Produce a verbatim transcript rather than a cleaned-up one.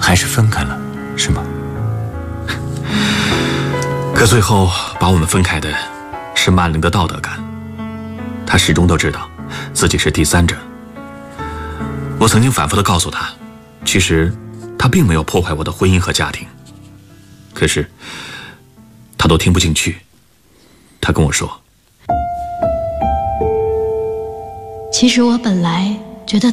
还是分开了，是吗？可最后把我们分开的是曼玲的道德感，她始终都知道自己是第三者。我曾经反复地告诉她，其实她并没有破坏我的婚姻和家庭，可是她都听不进去。她跟我说， 其实我本来